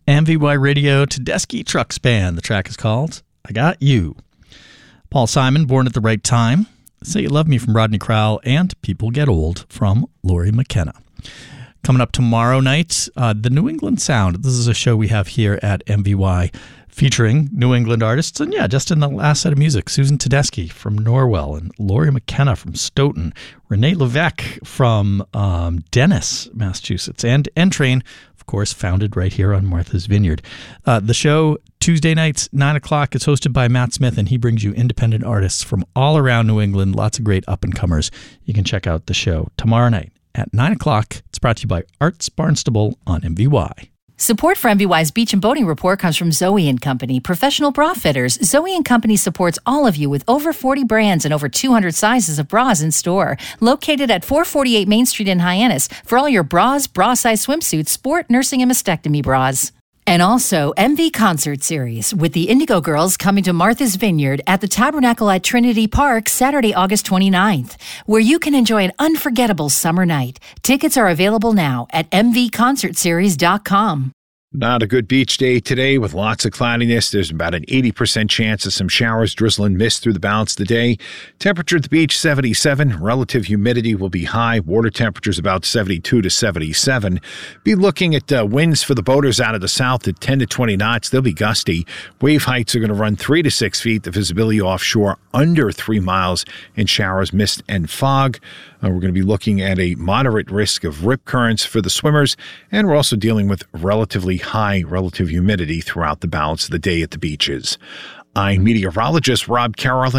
MVY Radio Tedeschi Trucks Band. The track is called I Got You. Paul Simon, Born at the Right Time. Say You Love Me from Rodney Crowell, and People Get Old from Lori McKenna. Coming up tomorrow night, the New England Sound. This is a show we have here at MVY featuring New England artists. And yeah, just in the last set of music, Susan Tedeschi from Norwell and Lori McKenna from Stoughton, Renee Levesque from Dennis, Massachusetts, and N-Train, of course, founded right here on Martha's Vineyard. The show, Tuesday nights, 9 o'clock, is hosted by Matt Smith, and he brings you independent artists from all around New England, lots of great up-and-comers. You can check out the show tomorrow night at 9 o'clock. It's brought to you by Arts Barnstable on MVY. Support for MVY's Beach and Boating Report comes from Zoe & Company, professional bra fitters. Zoe & Company supports all of you with over 40 brands and over 200 sizes of bras in store. Located at 448 Main Street in Hyannis for all your bras, bra-size swimsuits, sport, nursing, and mastectomy bras. And also MV Concert Series with the Indigo Girls coming to Martha's Vineyard at the Tabernacle at Trinity Park Saturday, August 29th, where you can enjoy an unforgettable summer night. Tickets are available now at mvconcertseries.com. Not a good beach day today with lots of cloudiness. There's about an 80% chance of some showers, drizzle, and mist through the balance of the day. Temperature at the beach, 77. Relative humidity will be high. Water temperatures about 72 to 77. Be looking at winds for the boaters out of the south at 10 to 20 knots. They'll be gusty. Wave heights are going to run 3 to 6 feet. The visibility offshore under 3 miles in showers, mist, and fog. We're going to be looking at a moderate risk of rip currents for the swimmers, and we're also dealing with relatively high relative humidity throughout the balance of the day at the beaches. I'm meteorologist Rob Carroll.